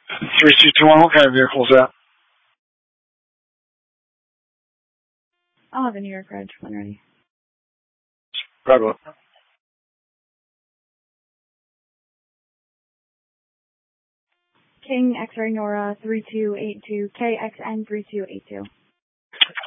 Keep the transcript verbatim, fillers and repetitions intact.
three two two one, what kind of vehicle is that? I'll have a New York Reg when ready. Bravo. King X-Ray Nora three two eight two, K X N three two eight two.